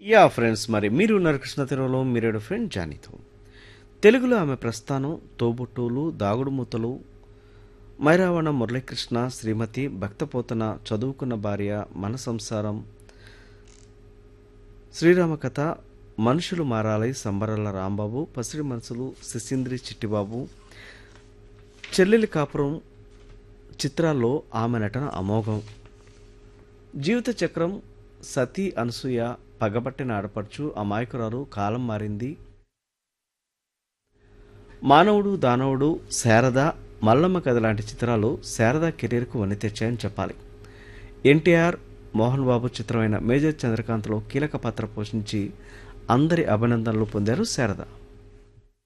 Yeah friends, మరి మీరు ఉన్నారు కృష్ణ తీరంలో మీరేడు ఫ్రెండ్ జానీతో. తెలుగులో ఆమె ప్రస్థానం, తోబుట్టువులు, దాగుడుమూతలు, మైరావణ మురళీకృష్ణ, శ్రీమతి, భక్తపోతన, చదువుకున్న భార్య, మన సంసారం, శ్రీరామ కథ, మనుషులు మారాలి, సంబరాల రాంబాబు, పసిడి మనసులు, శశీంద్రి చిట్టిబాబు, చెల్లెలి కాపురం చిత్రాల్లో ఆమె నటన అమోఘం. జీవిత చక్రం, సతీ అనసూయ, పగబట్టిన ఆడపడుచు, అమాయకురాలు, కాలం మారింది, మానవుడు దానవుడు, శారద, మల్లమ్మ కథ లాంటి చిత్రాలు శారద కెరీర్కు వన్నె తెచ్చాయని చెప్పాలి. ఎన్టీఆర్, మోహన్ బాబు చిత్రమైన మేజర్ చంద్రకాంత్లో కీలక పాత్ర పోషించి అందరి అభినందనలు పొందారు శారద.